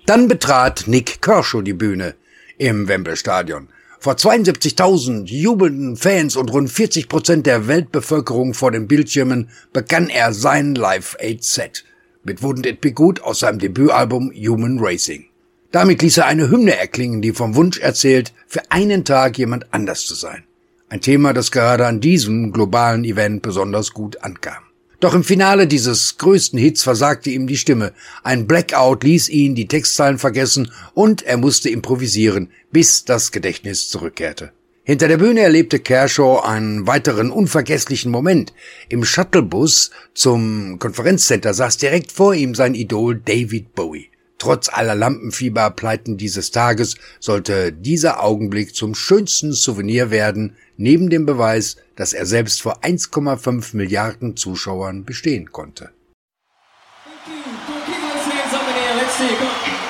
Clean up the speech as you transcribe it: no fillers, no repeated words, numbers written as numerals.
Dann betrat Nik Kershaw die Bühne im Wembley-Stadion. Vor 72.000 jubelnden Fans und rund 40% der Weltbevölkerung vor den Bildschirmen begann er sein Live-Aid-Set mit Wouldn't It Be Good aus seinem Debütalbum Human Racing. Damit ließ er eine Hymne erklingen, die vom Wunsch erzählt, für einen Tag jemand anders zu sein. Ein Thema, das gerade an diesem globalen Event besonders gut ankam. Doch im Finale dieses größten Hits versagte ihm die Stimme. Ein Blackout ließ ihn die Textzeilen vergessen und er musste improvisieren, bis das Gedächtnis zurückkehrte. Hinter der Bühne erlebte Kershaw einen weiteren unvergesslichen Moment. Im Shuttlebus zum Konferenzcenter saß direkt vor ihm sein Idol David Bowie. Trotz aller Lampenfieberpleiten dieses Tages sollte dieser Augenblick zum schönsten Souvenir werden, neben dem Beweis, dass er selbst vor 1,5 Milliarden Zuschauern bestehen konnte. Thank you. Keep on saying something here. Let's see.